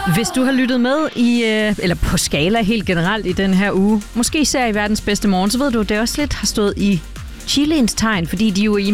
Hvis du har lyttet med eller på skala helt generelt i den her uge, måske især i verdens bedste morgen, så ved du, at det også lidt har stået i Chileens tegn, fordi de jo i